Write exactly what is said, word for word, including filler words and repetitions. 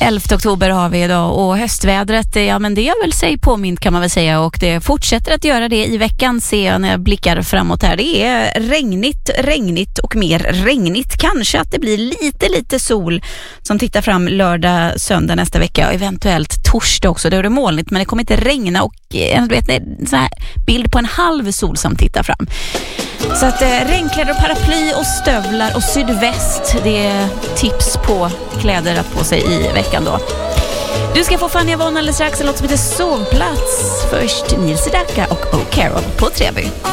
elfte oktober har vi idag och höstvädret, ja men det har väl sig påmint kan man väl säga, och det fortsätter att göra det i veckan, ser jag när jag blickar framåt här. Det är regnigt, regnigt och mer regnigt. Kanske att det blir lite, lite sol som tittar fram lördag, söndag nästa vecka och eventuellt torsdag också. Då är det molnigt men det kommer inte regna och jag vet, en sån här bild på en halv sol som tittar fram. Så att eh, regnkläder och paraply och stövlar och sydväst, det är tips på kläder att på sig i veckan då. Du ska få Fania Von alldeles strax, en låt som heter Sovplats. Först Nils Sedaka och O. Carol på Treby.